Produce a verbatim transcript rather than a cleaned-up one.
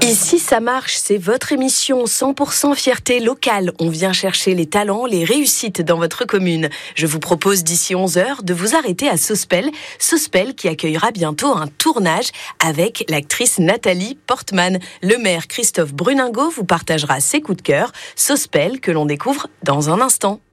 Ici, ça marche, c'est votre émission cent pour cent fierté locale. On vient chercher les talents, les réussites dans votre commune. Je vous propose d'ici onze heures de vous arrêter à Sospel. Sospel qui accueillera bientôt un tournage avec l'actrice Nathalie Portman. Le maire Christophe Bruningo vous partagera ses coups de cœur. Sospel que l'on découvre dans un instant.